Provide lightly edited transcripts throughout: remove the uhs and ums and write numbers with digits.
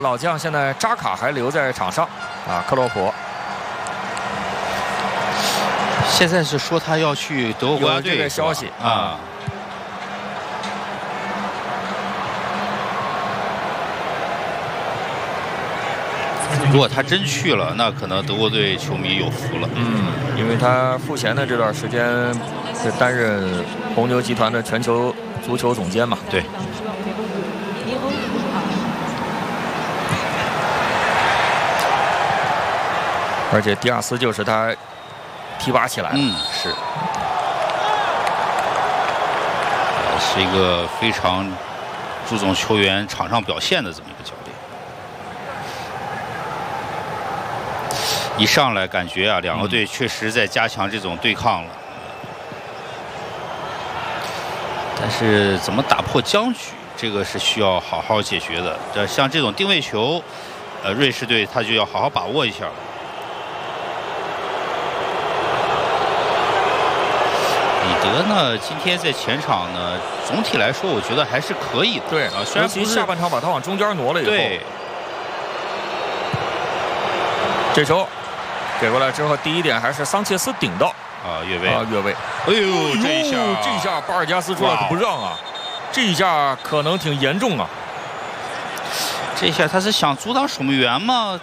老将现在扎卡还留在场上啊，克洛普。 现在是说他要去德国国家队， 有这个消息啊。 如果他真去了，那可能德国队球迷有福了。 因为他赋闲的这段时间是担任红牛集团的全球足球总监嘛。 对。 而且迪亚斯就是他提拔起来的。 是一个非常注重球员场上表现的这么一个教练。一上来感觉啊，两个队确实在加强这种对抗了。但是怎么打破僵局，这个是需要好好解决的。像这种定位球，瑞士队他就要好好把握一下了。彼得呢，今天在前场呢，总体来说我觉得还是可以的。 对啊，虽然不是下半场把他往中间挪了以后， 对， 这球给过来之后，第一点还是桑切斯顶到啊越位啊越位。 哎呦，这一下巴尔加斯出来可不让啊，这一下可能挺严重啊。 这一下他是想阻挡守门员吗？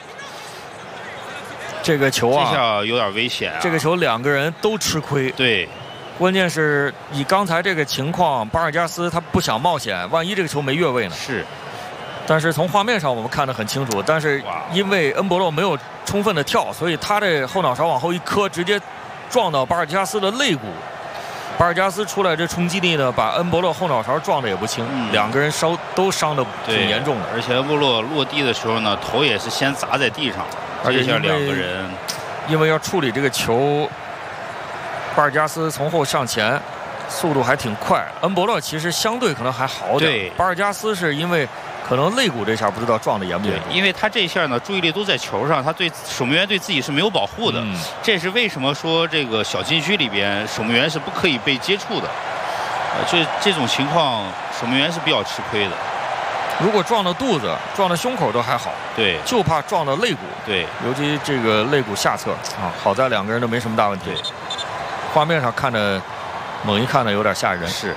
这个球啊， 这下有点危险啊。 这个球两个人都吃亏。 对。 关键是以刚才这个情况，巴尔加斯他不想冒险，万一这个球没越位呢？ 是。 但是从画面上我们看得很清楚，但是因为恩博洛没有充分的跳，所以他的后脑勺往后一磕，直接撞到巴尔加斯的肋骨。巴尔加斯出来这冲击力呢，把恩博洛后脑勺撞得也不轻，两个人都伤得挺严重的。 而且恩博洛落地的时候呢，头也是先砸在地上， 而且两个人因为要处理这个球。巴尔加斯从后向前，速度还挺快。恩博洛其实相对可能还好点。巴尔加斯是因为可能肋骨这下不知道撞的严不严重。 因为他这一下呢，注意力都在球上，他对守门员对自己是没有保护的。这是为什么说这个小禁区里边守门员是不可以被接触的。这种情况，守门员是比较吃亏的。 如果撞到肚子、撞到胸口都还好， 对， 就怕撞到肋骨。 对， 尤其这个肋骨下侧啊，好在两个人都没什么大问题。画面上看着，猛一看呢有点吓人。 是。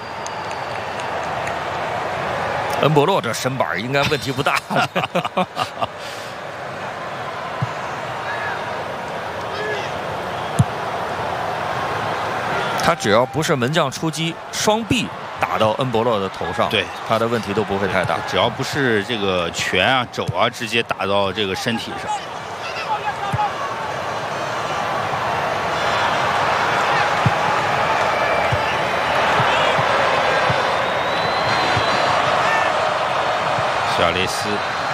恩博洛这身板应该问题不大。他只要不是门将出击，双臂打到恩博洛的头上， 对他的问题都不会太大。 只要不是这个拳啊、肘啊直接打到这个身体上。苏亚雷斯，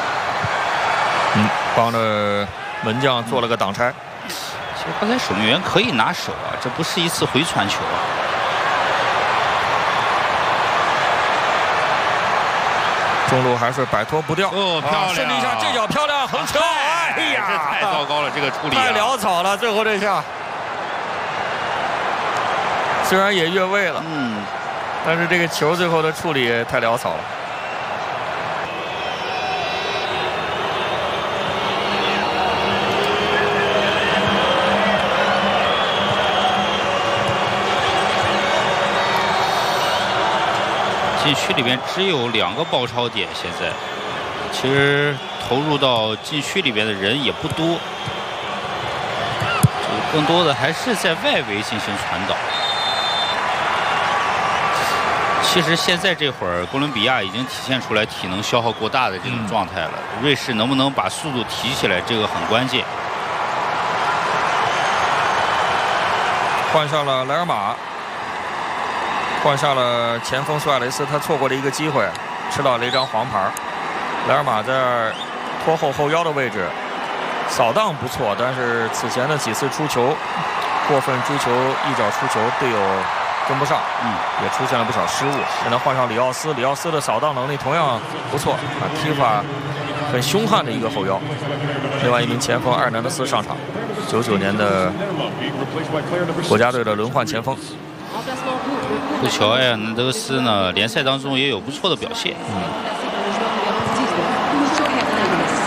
帮着门将做了个挡拆。 其实刚才守门员可以拿手啊，这不是一次回传球啊。 中路还是摆脱不掉。 哦，漂亮！ 顺利一下，这脚漂亮，横球！哎呀， 这太糟糕了，这个处理太潦草了，最后这下。虽然也越位了，但是这个球最后的处理也太潦草了。 禁区里面只有2个爆超点，现在其实投入到禁区里边的人也不多，更多的还是在外围进行传导。其实现在这会儿，哥伦比亚已经体现出来体能消耗过大的这种状态了。瑞士能不能把速度提起来，这个很关键。 换上了莱尔马。换上了前锋苏亚雷斯，他错过了一个机会，吃到了一张黄牌。莱尔马在拖后腰的位置，扫荡不错，但是此前的几次出球，过分追求一脚出球，队友跟不上，也出现了不少失误。现在换上里奥斯，里奥斯的扫荡能力同样不错，踢法很凶悍的一个后腰。另外一名前锋埃尔南德斯上场，99年的国家队的轮换前锋。 布乔埃尔南德斯呢，联赛当中也有不错的表现。